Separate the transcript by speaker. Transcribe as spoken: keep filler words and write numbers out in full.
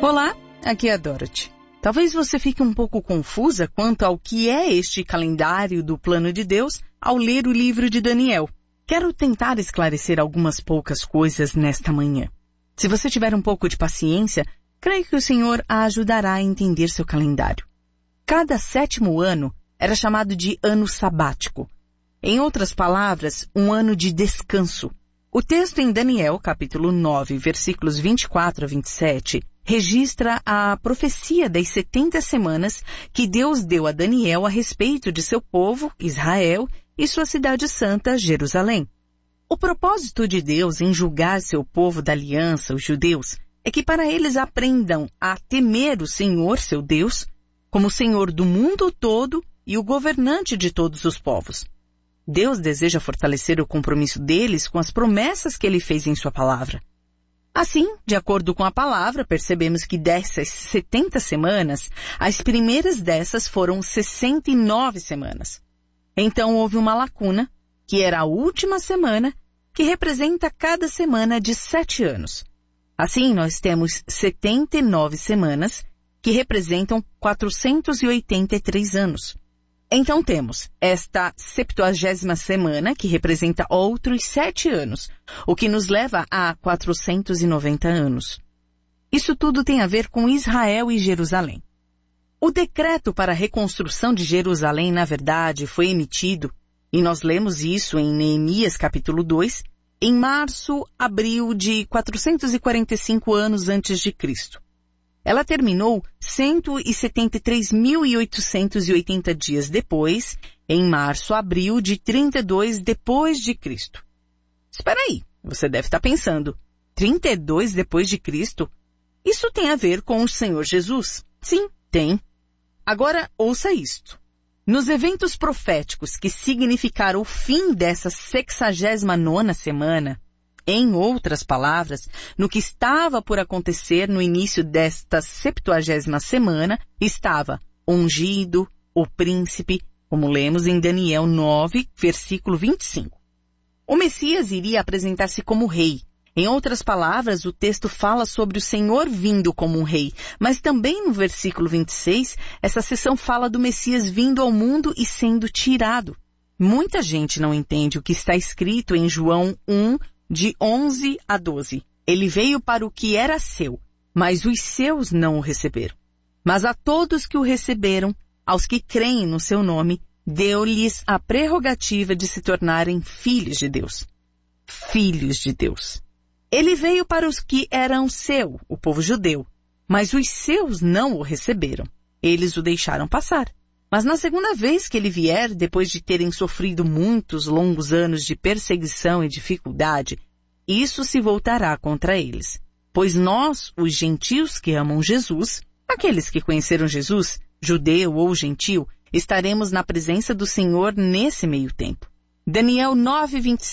Speaker 1: Olá, aqui é a Dorothy. Talvez você fique um pouco confusa quanto ao que é este calendário do plano de Deus ao ler o livro de Daniel. Quero tentar esclarecer algumas poucas coisas nesta manhã. Se você tiver um pouco de paciência, creio que o Senhor a ajudará a entender seu calendário. Cada sétimo ano era chamado de ano sabático. Em outras palavras, um ano de descanso. O texto em Daniel, capítulo nove, versículos vinte e quatro a vinte e sete, registra a profecia das setenta semanas que Deus deu a Daniel a respeito de seu povo, Israel, e sua cidade santa, Jerusalém. O propósito de Deus em julgar seu povo da aliança, os judeus, é que para eles aprendam a temer o Senhor, seu Deus, como o Senhor do mundo todo e o governante de todos os povos. Deus deseja fortalecer o compromisso deles com as promessas que Ele fez em sua palavra. Assim, de acordo com a palavra, percebemos que dessas setenta semanas, as primeiras dessas foram sessenta e nove semanas. Então houve uma lacuna, que era a última semana, que representa cada semana de sete anos. Assim, nós temos setenta e nove semanas, que representam quatrocentos e oitenta e três anos. Então temos esta septuagésima semana, que representa outros sete anos, o que nos leva a quatrocentos e noventa anos. Isso tudo tem a ver com Israel e Jerusalém. O decreto para a reconstrução de Jerusalém, na verdade, foi emitido, e nós lemos isso em Neemias capítulo dois, em março, abril de quatrocentos e quarenta e cinco anos antes de Cristo. Ela terminou cento e setenta e três mil e oitocentos e oitenta dias depois, em março, abril de trinta e dois depois de Cristo. Espera aí, você deve estar pensando, trinta e dois depois de Cristo? Isso tem a ver com o Senhor Jesus? Sim, tem. Agora, ouça isto. Nos eventos proféticos que significaram o fim dessa sexagésima nona semana, em outras palavras, no que estava por acontecer no início desta septuagésima semana, estava ungido, o príncipe, como lemos em Daniel nove, versículo vinte e cinco. O Messias iria apresentar-se como rei. Em outras palavras, o texto fala sobre o Senhor vindo como um rei, mas também no versículo vinte e seis, essa seção fala do Messias vindo ao mundo e sendo tirado. Muita gente não entende o que está escrito em João um, de onze a doze. Ele veio para o que era seu, mas os seus não o receberam. Mas a todos que o receberam, aos que creem no seu nome, deu-lhes a prerrogativa de se tornarem filhos de Deus. Filhos de Deus. Ele veio para os que eram seu, o povo judeu, mas os seus não o receberam. Eles o deixaram passar. Mas na segunda vez que ele vier, depois de terem sofrido muitos longos anos de perseguição e dificuldade, isso se voltará contra eles. Pois nós, os gentios que amam Jesus, aqueles que conheceram Jesus, judeu ou gentil, estaremos na presença do Senhor nesse meio tempo. Daniel nove, vinte e